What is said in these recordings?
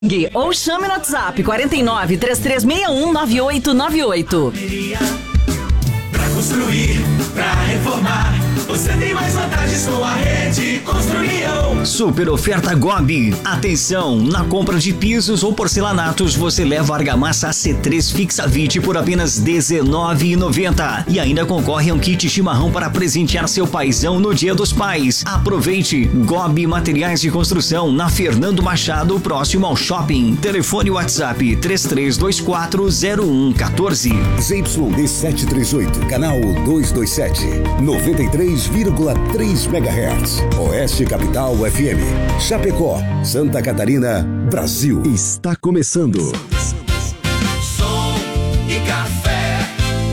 Ou chame no WhatsApp 49 3361 9898. Pra construir, pra reformar, você tem mais vantagens com a Rede Construião. Super oferta Gobi. Atenção, na compra de pisos ou porcelanatos você leva a argamassa C3 Fixavit por apenas R$19,90 e ainda concorre a um kit chimarrão para presentear seu paizão no Dia dos Pais. Aproveite. Gobi Materiais de Construção na Fernando Machado, próximo ao shopping. Telefone WhatsApp 33240114. ZYD 738, canal 227, 93,3 MHz. Oeste Capital FM. Chapecó, Santa Catarina, Brasil. Está começando. Som e café.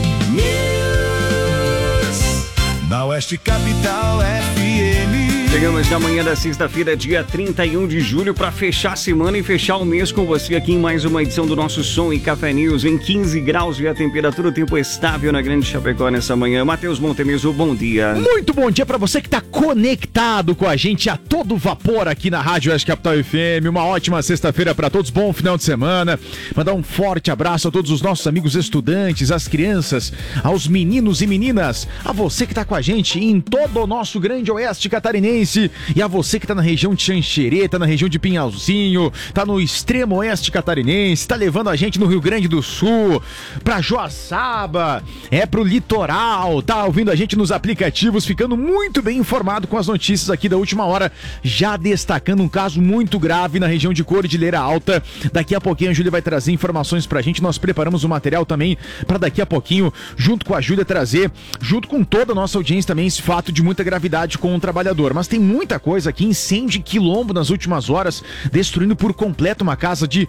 News. Na Oeste Capital FM. Chegamos na manhã da sexta-feira, dia 31 de julho, para fechar a semana e fechar o mês com você aqui em mais uma edição do nosso Som e Café News. Em 15 graus e a temperatura, o tempo estável na Grande Chapecó nessa manhã. Matheus Montemeso, bom dia. Muito bom dia para você que está conectado com a gente a todo vapor aqui na Rádio Oeste Capital FM. Uma ótima sexta-feira para todos, bom final de semana. Mandar um forte abraço a todos os nossos amigos estudantes, às crianças, aos meninos e meninas, a você que está com a gente em todo o nosso grande Oeste Catarinense. E a você que tá na região de Xanxerê, tá na região de Pinhalzinho, tá no extremo oeste catarinense, tá levando a gente no Rio Grande do Sul, pra Joaçaba, pro litoral, tá ouvindo a gente nos aplicativos, ficando muito bem informado com as notícias aqui da última hora, já destacando um caso muito grave na região de Cordilheira Alta. Daqui a pouquinho a Júlia vai trazer informações pra gente, nós preparamos o material também pra daqui a pouquinho, junto com a Júlia, trazer, junto com toda a nossa audiência também, esse fato de muita gravidade com o trabalhador. Mas tem muita coisa aqui, incêndio em Quilombo nas últimas horas, destruindo por completo uma casa de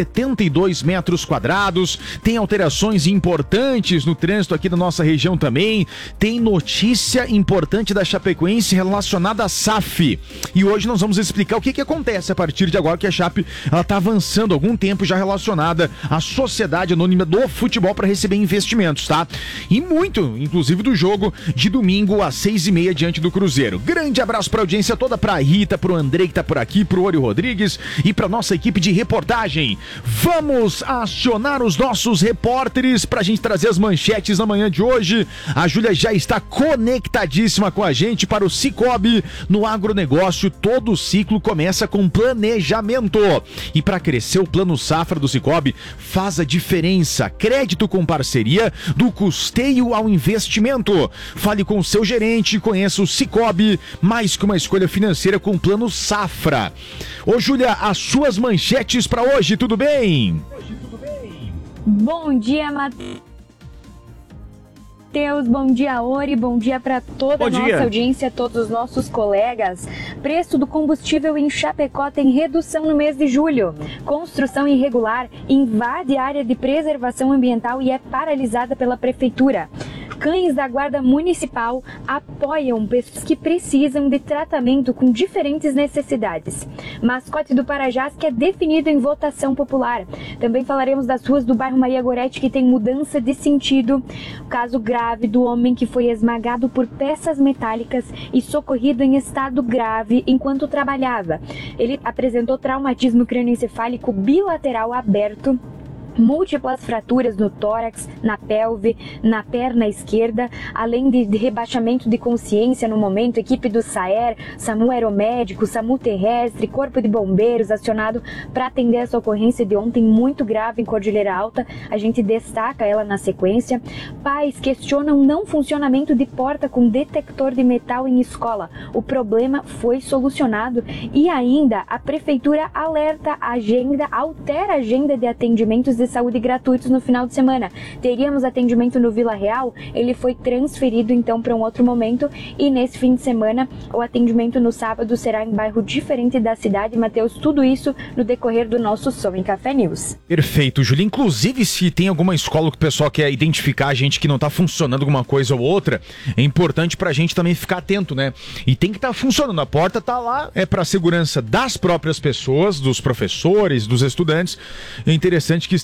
72 metros quadrados, tem alterações importantes no trânsito aqui da nossa região também, tem notícia importante da Chapecoense relacionada à SAF, e hoje nós vamos explicar o que acontece a partir de agora que a Chape está avançando há algum tempo já relacionada à Sociedade Anônima do Futebol para receber investimentos, tá? E muito, inclusive do jogo de domingo às 6h30 diante do Cruzeiro. Grande abraço pra audiência toda, pra Rita, pro Andrei que tá por aqui, pro Ori Rodrigues e pra nossa equipe de reportagem. Vamos acionar os nossos repórteres pra gente trazer as manchetes na manhã de hoje. A Júlia já está conectadíssima com a gente para o Cicobi. No agronegócio, todo o ciclo começa com planejamento. E para crescer, o Plano Safra do Cicobi faz a diferença. Crédito com parceria, do custeio ao investimento. Fale com o seu gerente, conheça o Cicobi, mais que uma escolha financeira com o Plano Safra. Ô Júlia, as suas manchetes para hoje, tudo bem? Bom dia, Matheus, bom dia, Ori, bom dia para toda a nossa audiência, todos os nossos colegas. Preço do combustível em Chapecó tem redução no mês de julho. Construção irregular invade a área de preservação ambiental e é paralisada pela prefeitura. Cães da Guarda Municipal apoiam pessoas que precisam de tratamento com diferentes necessidades. Mascote do Parajás que é definido em votação popular. Também falaremos das ruas do bairro Maria Goretti que tem mudança de sentido. Caso grave do homem que foi esmagado por peças metálicas e socorrido em estado grave enquanto trabalhava. Ele apresentou traumatismo crânioencefálico bilateral aberto, múltiplas fraturas no tórax, na pelve, na perna esquerda, além de rebaixamento de consciência no momento. Equipe do SAER, SAMU Aeromédico, SAMU Terrestre, Corpo de Bombeiros acionado para atender essa ocorrência de ontem muito grave em Cordilheira Alta. A gente destaca ela na sequência. Pais questionam não funcionamento de porta com detector de metal em escola. O problema foi solucionado e ainda a prefeitura altera a agenda de atendimentos de saúde gratuitos no final de semana. Teríamos atendimento no Vila Real, ele foi transferido então para um outro momento e nesse fim de semana o atendimento no sábado será em bairro diferente da cidade. Matheus, tudo isso no decorrer do nosso Som em Café News. Perfeito, Júlia. Inclusive, se tem alguma escola que o pessoal quer identificar a gente que não tá funcionando alguma coisa ou outra, é importante pra gente também ficar atento, né? E tem que estar funcionando. A porta tá lá, é pra segurança das próprias pessoas, dos professores, dos estudantes. É interessante que esteja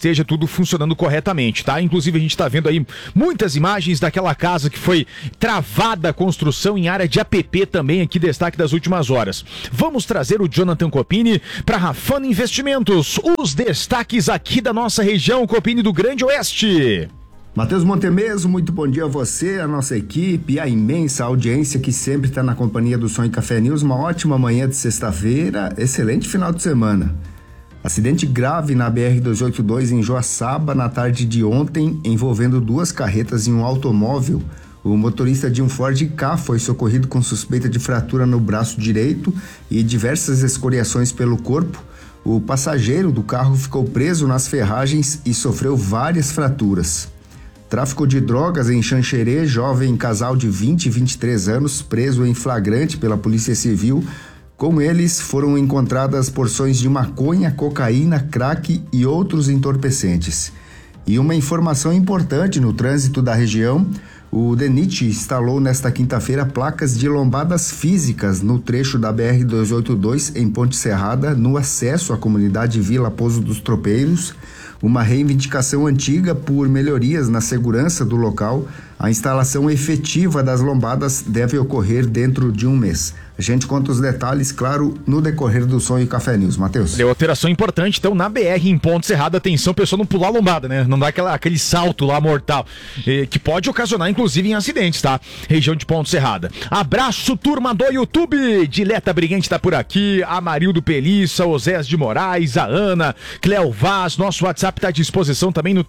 esteja tudo funcionando corretamente, tá? Inclusive a gente tá vendo aí muitas imagens daquela casa que foi travada a construção em área de APP também, aqui destaque das últimas horas. Vamos trazer o Jonathan Copini para Rafano Investimentos, os destaques aqui da nossa região, Copini do Grande Oeste. Matheus Montemeso, muito bom dia a você, a nossa equipe e a imensa audiência que sempre está na companhia do Som e Café News. Uma ótima manhã de sexta-feira, excelente final de semana. Acidente grave na BR-282 em Joaçaba na tarde de ontem, envolvendo 2 carretas e um automóvel. O motorista de um Ford Ka foi socorrido com suspeita de fratura no braço direito e diversas escoriações pelo corpo. O passageiro do carro ficou preso nas ferragens e sofreu várias fraturas. Tráfico de drogas em Xanxerê, jovem casal de 20 e 23 anos preso em flagrante pela Polícia Civil. Com eles foram encontradas porções de maconha, cocaína, crack e outros entorpecentes. E uma informação importante no trânsito da região: o DENIT instalou nesta quinta-feira placas de lombadas físicas no trecho da BR-282 em Ponte Serrada, no acesso à comunidade Vila Pouso dos Tropeiros. Uma reivindicação antiga por melhorias na segurança do local. A instalação efetiva das lombadas deve ocorrer dentro de um mês. A gente conta os detalhes, claro, no decorrer do Som e Café News. Matheus. Deu alteração importante, então, na BR em Ponte Serrada, atenção, pessoal, não pular a lombada, né? Não dá aquele salto lá mortal, que pode ocasionar, inclusive, em acidentes, tá? Região de Ponte Serrada. Abraço, turma do YouTube! Dileta Brigante tá por aqui, Amarildo Pelissa, Osés de Moraes, a Ana, Cleo Vaz, nosso WhatsApp tá à disposição também no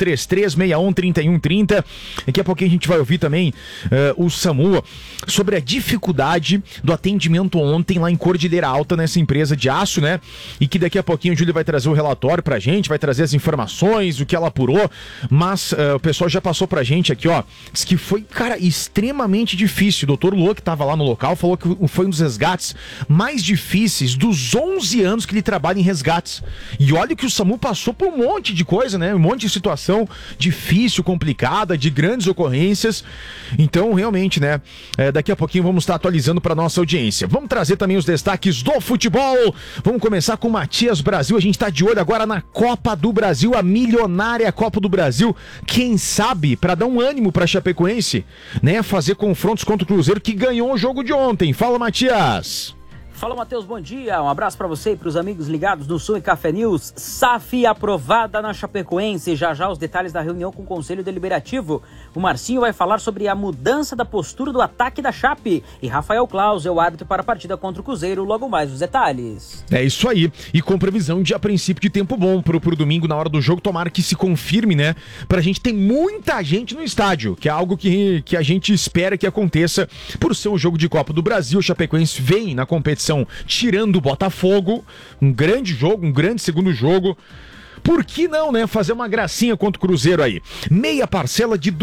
3361-3130. Daqui a pouquinho a gente vai ouvir também o SAMU sobre a dificuldade do atendimento ontem lá em Cordilheira Alta, nessa empresa de aço, né? E que daqui a pouquinho o Júlio vai trazer o relatório pra gente, vai trazer as informações, o que ela apurou, mas o pessoal já passou pra gente aqui, ó, diz que foi, cara, extremamente difícil. O doutor Lua, que tava lá no local, falou que foi um dos resgates mais difíceis dos 11 anos que ele trabalha em resgates. E olha que o SAMU passou por um monte de coisa, né? Um monte de situação difícil, complicada, de grandes ocorrências. Então, realmente, né? Daqui a pouquinho vamos estar atualizando pra nossa audiência. Vamos trazer também os destaques do futebol. Vamos começar com o Matias Brasil. A gente está de olho agora na Copa do Brasil, a milionária Copa do Brasil. Quem sabe, para dar um ânimo para Chapecoense, né? Fazer confrontos contra o Cruzeiro, que ganhou o jogo de ontem. Fala, Matias. Fala, Matheus, bom dia. Um abraço para você e para os amigos ligados no Som e Café News. SAF aprovada na Chapecoense. Já os detalhes da reunião com o Conselho Deliberativo. O Marcinho vai falar sobre a mudança da postura do ataque da Chape. E Rafael Claus é o árbitro para a partida contra o Cruzeiro. Logo mais os detalhes. É isso aí. E com previsão de, a princípio, de tempo bom pro domingo, na hora do jogo. Tomara que se confirme, né? Pra gente ter muita gente no estádio, que é algo que a gente espera que aconteça por ser um jogo de Copa do Brasil. O Chapecoense vem na competição tirando o Botafogo, um grande jogo, um grande segundo jogo. Por que não, né? Fazer uma gracinha contra o Cruzeiro aí. Meia parcela de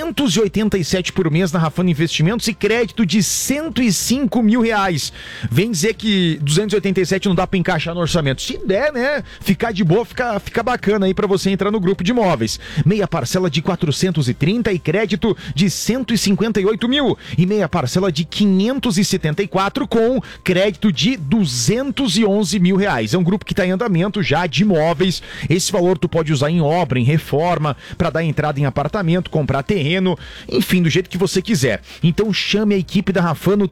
287 por mês na Rafano Investimentos e crédito de 105 mil reais. Vem dizer que 287 não dá pra encaixar no orçamento. Se der, né? Ficar de boa, fica bacana aí pra você entrar no grupo de imóveis. Meia parcela de 430 e crédito de 158 mil. E meia parcela de 574 com crédito de 211 mil reais. É um grupo que tá em andamento já de imóveis. Esse valor tu pode usar em obra, em reforma, para dar entrada em apartamento, comprar terreno, enfim, do jeito que você quiser. Então chame a equipe da Rafano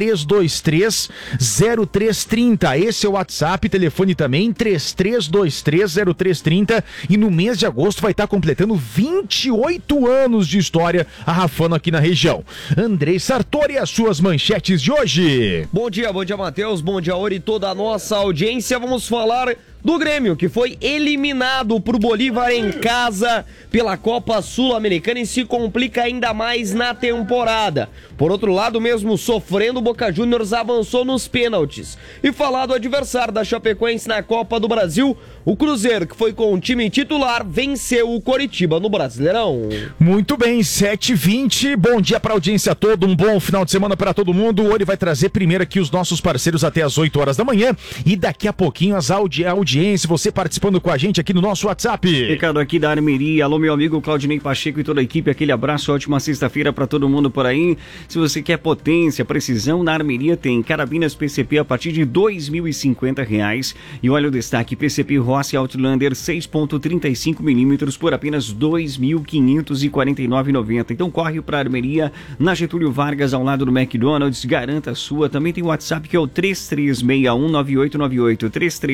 3323-0330. Esse é o WhatsApp, telefone também 3323-0330. E no mês de agosto vai estar completando 28 anos de história a Rafano aqui na região. Andrei Sartori, as suas manchetes de hoje. Bom dia, Matheus, bom dia, Ori, toda a nossa audiência. Vamos falar do Grêmio, que foi eliminado pro Bolívar em casa pela Copa Sul-Americana e se complica ainda mais na temporada. Por outro lado, mesmo sofrendo, o Boca Juniors avançou nos pênaltis. E falar do adversário da Chapecoense na Copa do Brasil, o Cruzeiro, que foi com o time titular, venceu o Coritiba no Brasileirão. Muito bem, 7h20, bom dia pra audiência toda, um bom final de semana pra todo mundo. O Ori vai trazer primeiro aqui os nossos parceiros até as 8 horas da manhã e daqui a pouquinho as audiências audiência, você participando com a gente aqui no nosso WhatsApp. Recado aqui da Armeria. Alô, meu amigo Claudinei Pacheco e toda a equipe, aquele abraço, ótima sexta-feira para todo mundo por aí. Se você quer potência, precisão, na Armeria tem carabinas PCP a partir de R$ 2.050. E olha o destaque, PCP Rossi Outlander 6.35mm por apenas R$ 2.549,90. Então corre para a Armeria, na Getúlio Vargas, ao lado do McDonald's, garanta a sua. Também tem o WhatsApp que é o 33619898,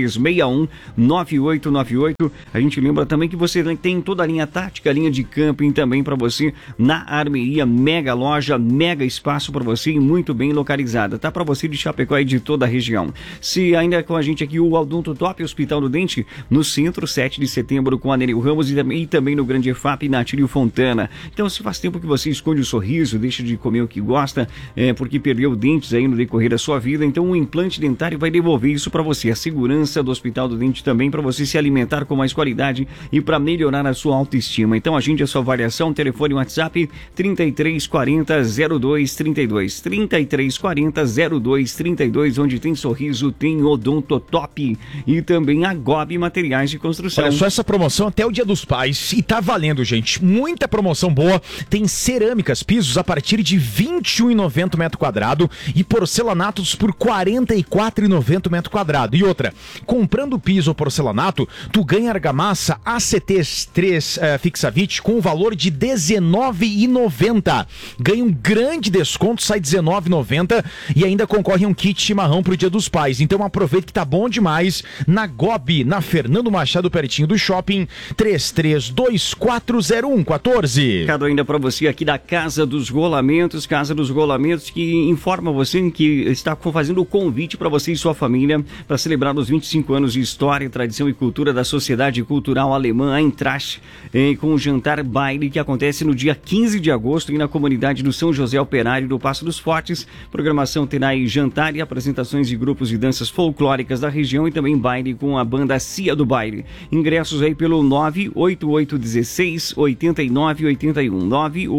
33619898. A gente lembra também que você tem toda a linha tática, a linha de camping também para você na Armeria, mega loja, mega espaço para você e muito bem localizada, tá? Para você de Chapecó e de toda a região. Se ainda com a gente aqui o Odonto Top Hospital do Dente, no centro, 7 de setembro com a Nereu Ramos e também no Grande EFAP na Tírio Fontana. Então, se faz tempo que você esconde o sorriso, deixa de comer o que gosta, porque perdeu dentes aí no decorrer da sua vida, então o implante dentário vai devolver isso para você. A segurança do Hospital do Dente também para você se alimentar com mais qualidade e para melhorar a sua autoestima. Então, agende a sua avaliação, telefone WhatsApp 3340-0232, 3340-0232, onde tem sorriso, tem Odonto Top e também a Gobi Materiais de Construção. Olha só essa promoção até o Dia dos Pais e tá valendo, gente. Muita promoção boa. Tem cerâmicas, pisos a partir de R$ 21,90 metro quadrado e porcelanatos por R$ 44,90 metro quadrado. E outra, comprando piso ou porcelanato, tu ganha argamassa ACT3 Fixavit com o valor de R$ 19,90. Ganha um grande desconto, sai R$ 19,90 e ainda concorre a um kit chimarrão pro Dia dos Pais. Então aproveita que tá bom demais na Gobi, na Fernando Machado, pertinho do shopping, 33240114. Recado ainda para você aqui da Casa dos Rolamentos que informa você que está fazendo o convite para você e sua família para celebrar os 25 anos de história, tradição e cultura da Sociedade Cultural Alemã Eintracht, com um jantar baile que acontece no dia 15 de agosto e na comunidade do São José Operário do Passo dos Fortes. Programação terá aí jantar e apresentações de grupos de danças folclóricas da região e também baile com a banda Cia do Baile. Ingressos aí pelo 98816-8981,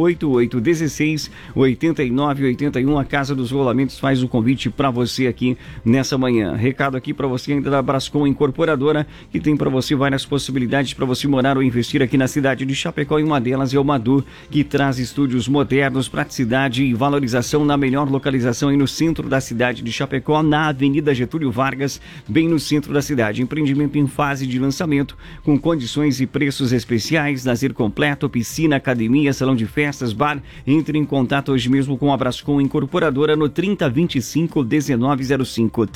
98816-8981. A Casa dos Rolamentos faz o convite para você aqui nessa manhã. Recado aqui para você ainda da Brascom Incorporadora, que tem para você várias possibilidades para você morar ou investir aqui na cidade de Chapecó, e uma delas é o Madu, que traz estúdios modernos, praticidade e valorização na melhor localização aí no centro da cidade de Chapecó, na Avenida Getúlio Vargas, bem no centro da cidade. Empreendimento em fase de lançamento, com condições e preços especiais, lazer completo, piscina, academia, salão de festas, bar. Entre em contato hoje mesmo com a Brascom Incorporadora no 3025-1905,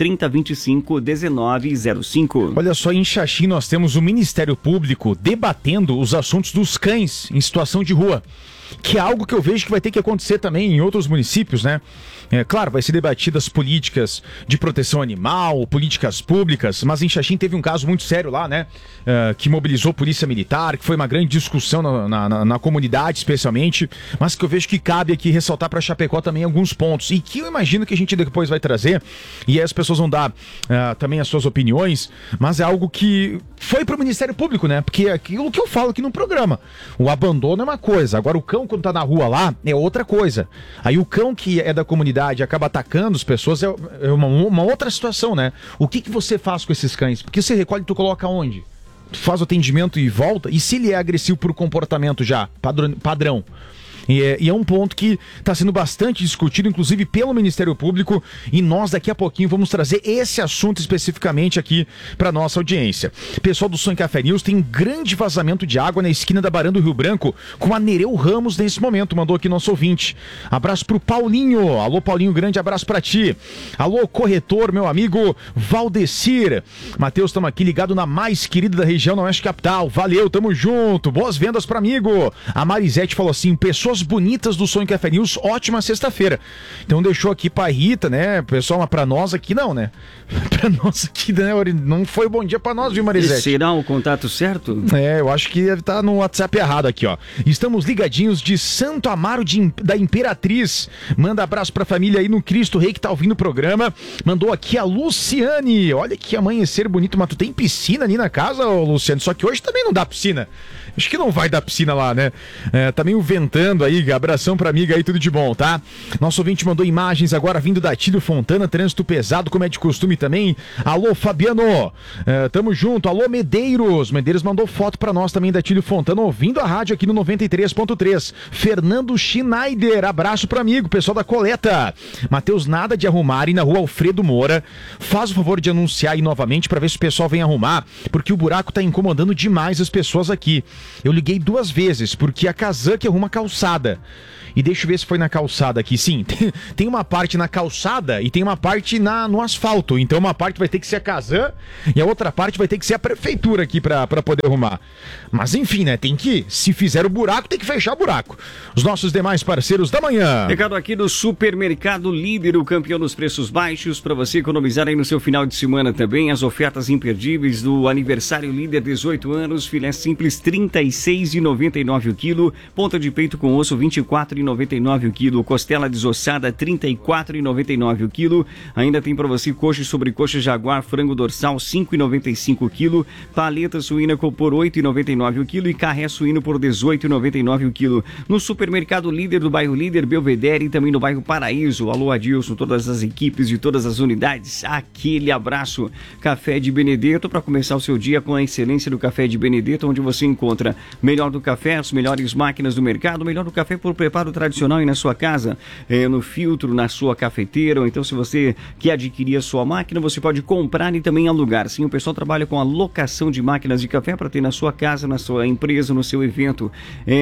3025-1905. Olha só, em Xaxim nós temos o Ministério Público debatendo os assuntos dos cães em situação de rua, que é algo que eu vejo que vai ter que acontecer também em outros municípios, né? Claro, vai ser debatidas políticas de proteção animal, políticas públicas, mas em Xaxim teve um caso muito sério lá, né? Que mobilizou polícia militar, que foi uma grande discussão na comunidade, especialmente, mas que eu vejo que cabe aqui ressaltar para Chapecó também alguns pontos, e que eu imagino que a gente depois vai trazer, e aí as pessoas vão dar também as suas opiniões, mas é algo que foi para o Ministério Público, né? Porque é aquilo que eu falo aqui no programa, o abandono é uma coisa, agora o cão quando tá na rua lá é outra coisa. Aí o cão que é da comunidade acaba atacando as pessoas, é uma outra situação, né? O que você faz com esses cães? Porque você recolhe e tu coloca onde? Tu faz o atendimento e volta? E se ele é agressivo por comportamento já, padrão? E é um ponto que está sendo bastante discutido, inclusive pelo Ministério Público, e nós daqui a pouquinho vamos trazer esse assunto especificamente aqui para nossa audiência. Pessoal do Som e Café News, tem um grande vazamento de água na esquina da Barão do Rio Branco com a Nereu Ramos nesse momento, mandou aqui nosso ouvinte. Abraço pro Paulinho. Alô, Paulinho, grande abraço para ti. Alô, corretor, meu amigo Valdecir. Matheus, estamos aqui ligado na mais querida da região, na Oeste Capital. Valeu, tamo junto. Boas vendas para amigo. A Marisete falou assim, pessoas bonitas do Som e Café News, ótima sexta-feira. Então deixou aqui pra Rita, né, pessoal, mas pra nós aqui não, né? Pra nós aqui, né, não foi bom dia pra nós, viu, Marisete? Será o contato certo? Eu acho que deve estar no WhatsApp errado aqui, ó. Estamos ligadinhos de Santo Amaro da Imperatriz. Manda abraço pra família aí no Cristo Rei que tá ouvindo o programa. Mandou aqui a Luciane. Olha que amanhecer bonito, mas tu tem piscina ali na casa, ô, Luciane? Só que hoje também não dá piscina. Acho que não vai dar piscina lá, né? Tá meio ventando ouvindo aí, abração pra amiga aí, tudo de bom, tá? Nosso ouvinte mandou imagens agora vindo da Tílio Fontana, trânsito pesado, como é de costume também. Alô, Fabiano, tamo junto. Alô, Medeiros mandou foto pra nós também da Tílio Fontana, ouvindo a rádio aqui no 93.3. Fernando Schneider, abraço pro amigo, pessoal da coleta. Matheus, nada de arrumarem na rua Alfredo Moura. Faz o favor de anunciar aí novamente pra ver se o pessoal vem arrumar, porque o buraco tá incomodando demais as pessoas aqui. Eu liguei 2 vezes, porque a Kazan que arruma calçada. E deixa eu ver se foi na calçada aqui. Sim, tem uma parte na calçada e tem uma parte no asfalto. Então uma parte vai ter que ser a Kazan e a outra parte vai ter que ser a prefeitura aqui pra poder arrumar. Mas enfim, né? Tem que, se fizer o buraco, tem que fechar o buraco. Os nossos demais parceiros da manhã. Recado aqui do Supermercado Líder, o campeão dos preços baixos, para você economizar aí no seu final de semana também. As ofertas imperdíveis do aniversário Líder, 18 anos, filé simples R$ 36,99 o quilo, ponta de peito com osso R$ 24,99 o quilo, costela desossada R$ 34,99 o quilo. Ainda tem para você coxa e sobrecoxa Jaguar, frango dorsal R$ 5,95 o quilo, paleta suína por R$ 8,99 o quilo e carré suíno por R$ 18,99 o quilo. No Supermercado Líder do bairro Líder, Belvedere e também no bairro Paraíso. Alô, Adilson, todas as equipes de todas as unidades, aquele abraço. Café de Benedetto, para começar o seu dia com a excelência do Café de Benedetto, onde você encontra melhor do café, as melhores máquinas do mercado, melhor do café por preparo tradicional e na sua casa, no filtro, na sua cafeteira, ou então se você quer adquirir a sua máquina, você pode comprar e também alugar. Sim, o pessoal trabalha com a locação de máquinas de café para ter na sua casa, na sua empresa, no seu evento.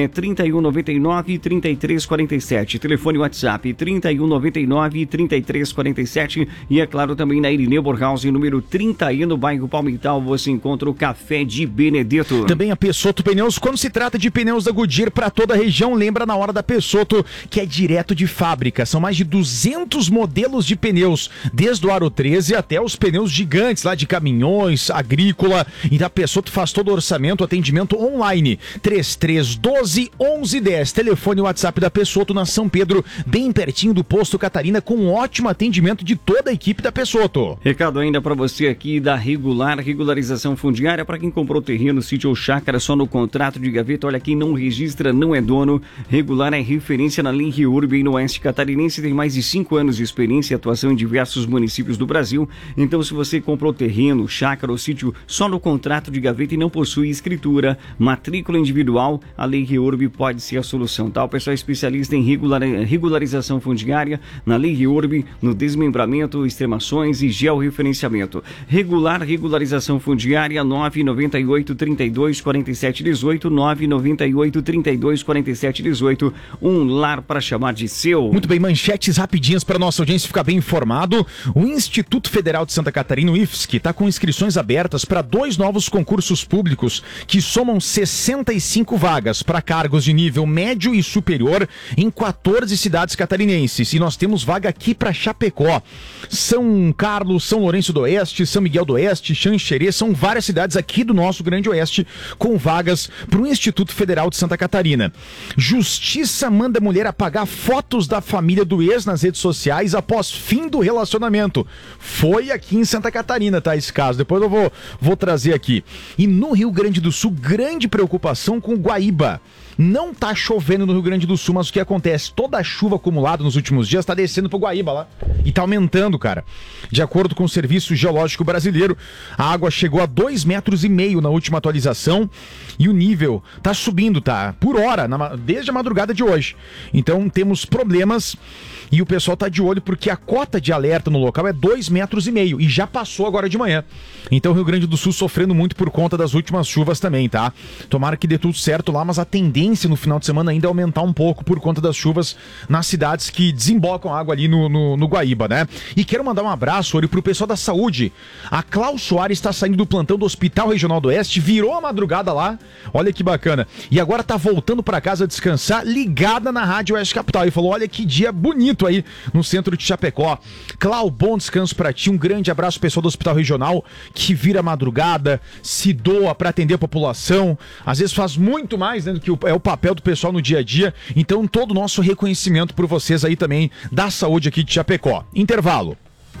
3199 e 3347, telefone WhatsApp 3199 e 3347, e é claro também na Irineu Borghaus, número 30, e no bairro Palmital você encontra o Café de Benedetto. Também a Pessotto Pneus, quando se trata de pneus da Goodyear para toda a região, lembra na hora da Pessotto, que é direto de fábrica. São mais de 200 modelos de pneus, desde o Aro 13 até os pneus gigantes lá de caminhões, agrícola. E a Pessotto faz todo o orçamento, atendimento online, 3312-1110, telefone WhatsApp da Pessotto na São Pedro, bem pertinho do Posto Catarina, com um ótimo atendimento de toda a equipe da Pessotto. Recado ainda para você aqui da regularização fundiária, para quem comprou terreno, sítio ou chácara só no contrato de gaveta. Olha, quem não registra não é dono. Regular é referência na Lei Urb e no Oeste Catarinense, tem mais de 5 anos de experiência e atuação em diversos municípios do Brasil. Então, se você comprou terreno, chácara ou sítio só no contrato de gaveta e não possui escritura, matrícula individual, a Lei Urb pode ser a solução, tá? O pessoal é especialista em regularização fundiária, na Lei Urb, no desmembramento, extremações e georreferenciamento. Regularização fundiária, 998 32 47 18, 998 32 47 18, um lar para chamar de seu. Muito bem, manchetes rapidinhas para nossa audiência ficar bem informado. O Instituto Federal de Santa Catarina, o IFSC, está com inscrições abertas para 2 novos concursos públicos que somam 65 vagas para cargos de nível médio e superior em 14 cidades catarinenses. E nós temos vaga aqui para Chapecó, São Carlos, São Lourenço do Oeste, São Miguel do Oeste, Xanxerê, são várias cidades aqui do nosso Grande Oeste com vagas para o Instituto Federal de Santa Catarina. Justiça manda mulher apagar fotos da família do ex nas redes sociais após fim do relacionamento. Foi aqui em Santa Catarina, tá, esse caso. Depois eu vou trazer aqui. E no Rio Grande do Sul, grande preocupação com o Guaíba. Não tá chovendo no Rio Grande do Sul, mas o que acontece? Toda a chuva acumulada nos últimos dias tá descendo pro Guaíba lá. E tá aumentando, cara. De acordo com o Serviço Geológico Brasileiro, a água chegou a 2,5 metros na última atualização. E o nível tá subindo, tá? Por hora, desde a madrugada de hoje. Então temos problemas. E o pessoal tá de olho porque a cota de alerta no local é 2,5 metros e já passou agora de manhã. Então o Rio Grande do Sul sofrendo muito por conta das últimas chuvas também, tá? Tomara que dê tudo certo lá, mas a tendência no final de semana ainda é aumentar um pouco por conta das chuvas nas cidades que desembocam água ali no Guaíba, né? E quero mandar um abraço, Ori, pro pessoal da saúde. A Cláudia Soares está saindo do plantão do Hospital Regional do Oeste, virou a madrugada lá, olha que bacana. E agora tá voltando pra casa descansar, ligada na Rádio Oeste Capital. E falou, olha que dia bonito aí no centro de Chapecó. Clau, bom descanso pra ti, um grande abraço pessoal do Hospital Regional, que vira madrugada, se doa pra atender a população, às vezes faz muito mais, né, do que é o papel do pessoal no dia a dia. Então todo o nosso reconhecimento por vocês aí também da saúde aqui de Chapecó. Intervalo.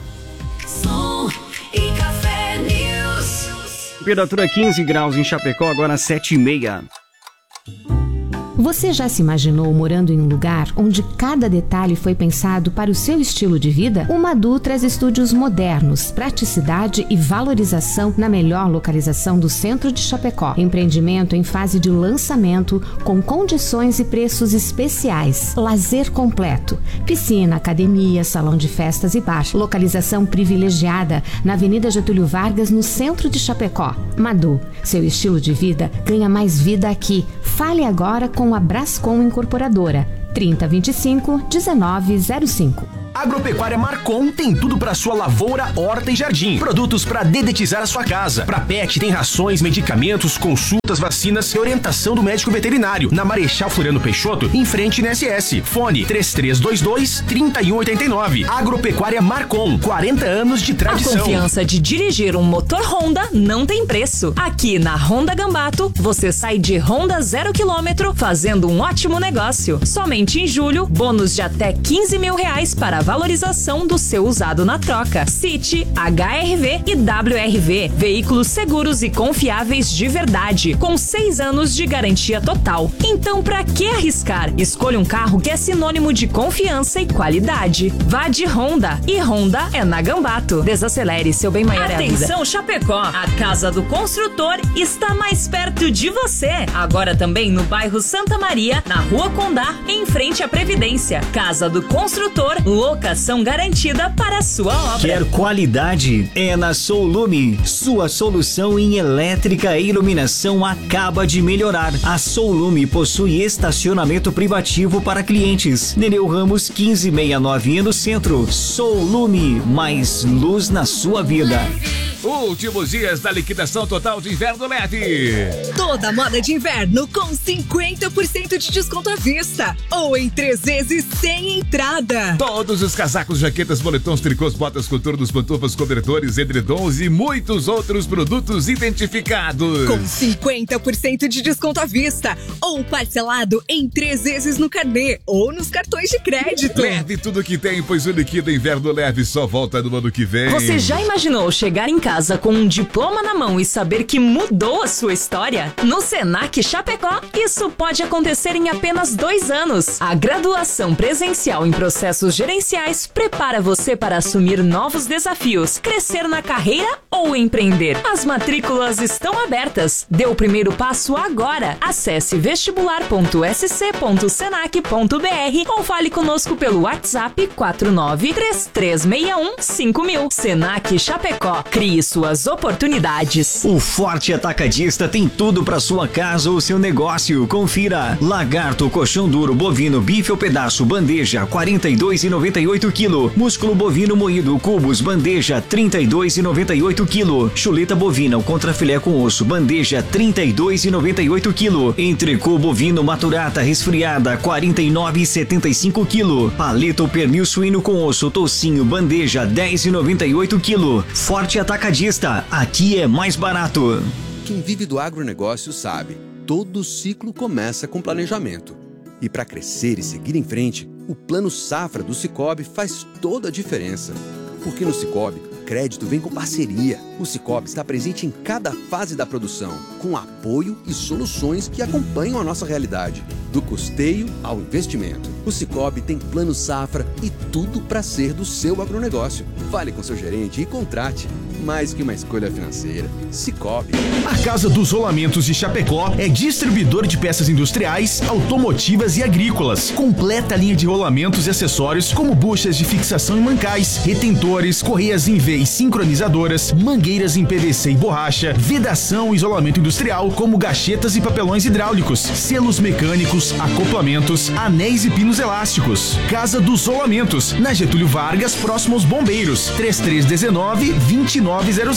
Som e Café News. Temperatura 15 graus em Chapecó, agora 7h30. Você já se imaginou morando em um lugar onde cada detalhe foi pensado para o seu estilo de vida? O Madu traz estúdios modernos, praticidade e valorização na melhor localização do centro de Chapecó. Empreendimento em fase de lançamento com condições e preços especiais. Lazer completo. Piscina, academia, salão de festas e bar. Localização privilegiada na Avenida Getúlio Vargas, no centro de Chapecó. Madu, seu estilo de vida ganha mais vida aqui. Fale agora com a Brascom Incorporadora. 3025-1905. Agropecuária Marcon tem tudo para sua lavoura, horta e jardim. Produtos para dedetizar a sua casa. Para pet tem rações, medicamentos, consultas, vacinas e orientação do médico veterinário. Na Marechal Floriano Peixoto, em frente na SS. Fone 3322-3189. Agropecuária Marcon, 40 anos de tradição. A confiança de dirigir um motor Honda não tem preço. Aqui na Honda Gambato, você sai de Honda 0 km fazendo um ótimo negócio. Somente em julho, bônus de até R$15 mil para a valorização do seu usado na troca. City, HRV e WRV. Veículos seguros e confiáveis de verdade, com 6 anos de garantia total. Então, pra que arriscar? Escolha um carro que é sinônimo de confiança e qualidade. Vá de Honda. E Honda é na Gambato. Desacelere, seu bem maior é a vida. Atenção, Chapecó! A Casa do Construtor está mais perto de você. Agora também no bairro Santa Maria, na Rua Condá, em frente à Previdência. Casa do Construtor, locação garantida para a sua obra. Quer qualidade? É na Soulume. Sua solução em elétrica e iluminação acaba de melhorar. A Soulume possui estacionamento privativo para clientes. Nereu Ramos 1569 no centro. Soulume, mais luz na sua vida. Últimos dias da liquidação total de inverno leve. Toda moda de inverno com 50% de desconto à vista. Ou em 3 vezes sem entrada. Todos os casacos, jaquetas, moletons, tricôs, botas, coturnos, pantufas, cobertores, edredons e muitos outros produtos identificados. Com 50% de desconto à vista. Ou parcelado em 3 vezes no carnê ou nos cartões de crédito. Leve tudo que tem, pois o Liquida Inverno Leve só volta no ano que vem. Você já imaginou chegar em casa com um diploma na mão e saber que mudou a sua história? No Senac Chapecó, isso pode acontecer em apenas 2 anos. A graduação presencial em processos gerenciais prepara você para assumir novos desafios, crescer na carreira ou empreender. As matrículas estão abertas. Dê o primeiro passo agora. Acesse vestibular.sc.senac.br ou fale conosco pelo WhatsApp 4933615000. Senac Chapecó. Crie suas oportunidades. O Forte Atacadista tem tudo para sua casa ou seu negócio. Confira: lagarto, colchão duro, bovino, bife ou pedaço, bandeja 42,98 kg. Músculo bovino moído, cubos, bandeja 32,98 kg. Chuleta bovina ou contrafilé com osso, bandeja 32,98 kg. Entrecô bovino maturata resfriada 49,75 kg. Paleta ou pernil suíno com osso, tocinho, bandeja 10,98 kg. Forte Atacadista, aqui é mais barato. Quem vive do agronegócio sabe, todo ciclo começa com planejamento. E para crescer e seguir em frente, o Plano Safra do Sicoob faz toda a diferença. Porque no Sicoob, crédito vem com parceria. O Sicoob está presente em cada fase da produção, com apoio e soluções que acompanham a nossa realidade, do custeio ao investimento. O Sicoob tem Plano Safra e tudo para ser do seu agronegócio. Fale com seu gerente e contrate. Mais que uma escolha financeira, Sicoob. A Casa dos Rolamentos de Chapecó é distribuidor de peças industriais, automotivas e agrícolas. Completa linha de rolamentos e acessórios como buchas de fixação e mancais, retentores, correias em V e sincronizadoras, mangueiras em PVC e borracha, vedação e isolamento industrial como gachetas e papelões hidráulicos, selos mecânicos, acoplamentos, anéis e pinos elásticos. Casa dos Rolamentos, na Getúlio Vargas, próximo aos Bombeiros, 3319-2900.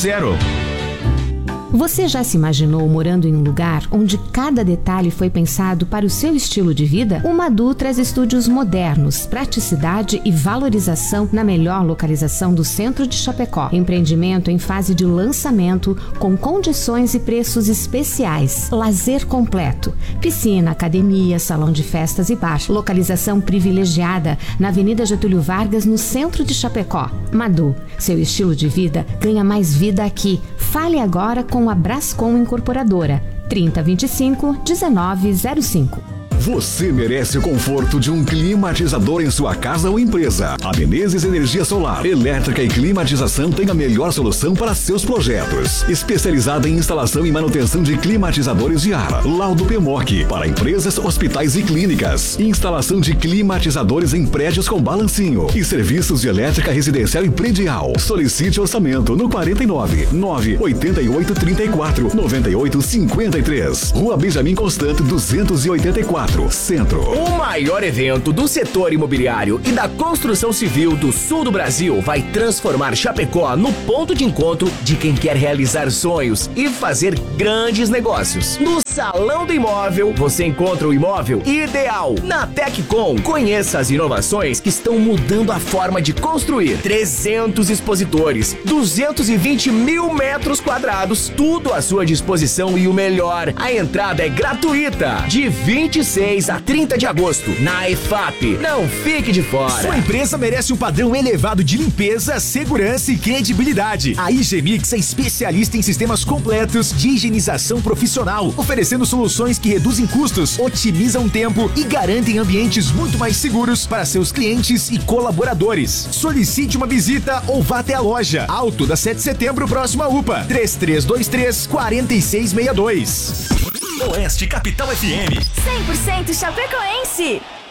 Você já se imaginou morando em um lugar onde cada detalhe foi pensado para o seu estilo de vida? O Madu traz estúdios modernos, praticidade e valorização na melhor localização do centro de Chapecó. Empreendimento em fase de lançamento com condições e preços especiais. Lazer completo. Piscina, academia, salão de festas e bar. Localização privilegiada na Avenida Getúlio Vargas, no centro de Chapecó. Madu, seu estilo de vida ganha mais vida aqui. Fale agora com a Brascom Incorporadora. 3025-1905. Você merece o conforto de um climatizador em sua casa ou empresa. A Menezes Energia Solar, Elétrica e Climatização tem a melhor solução para seus projetos. Especializada em instalação e manutenção de climatizadores de ar. Laudo PMOC, para empresas, hospitais e clínicas. Instalação de climatizadores em prédios com balancinho. E serviços de elétrica residencial e predial. Solicite orçamento no 49 988 34 98 53. Rua Benjamin Constant 284, Centro. O maior evento do setor imobiliário e da construção civil do sul do Brasil vai transformar Chapecó no ponto de encontro de quem quer realizar sonhos e fazer grandes negócios. No Salão do Imóvel, você encontra o imóvel ideal. Na Teccom, conheça as inovações que estão mudando a forma de construir. 300 expositores, 220 mil metros quadrados, tudo à sua disposição e o melhor, a entrada é gratuita. De 26 a 30 de agosto, na EFAP. Não fique de fora. Sua empresa merece um padrão elevado de limpeza, segurança e credibilidade. A Higimix é especialista em sistemas completos de higienização profissional, oferecendo soluções que reduzem custos, otimizam tempo e garantem ambientes muito mais seguros para seus clientes e colaboradores. Solicite uma visita ou vá até a loja. Alto da 7 de setembro, próxima UPA. 3323-4662. Oeste Capital FM. 100% chapecoense.